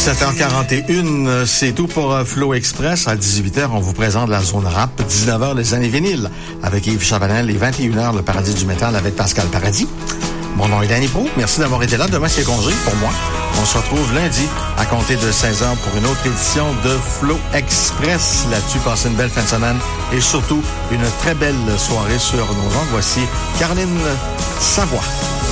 17h41, c'est tout pour Flow Express. À 18h, on vous présente la zone rap. 19h, les années vinyles avec Yves Chavanel. Et 21h, le paradis du métal avec Pascal Paradis. Mon nom est Danny Pro. Merci d'avoir été là. Demain, c'est congé pour moi. On se retrouve lundi à compter de 16h pour une autre édition de Flow Express. Là-dessus, passez une belle fin de semaine et surtout une très belle soirée sur nos ondes. Voici Caroline Savoie.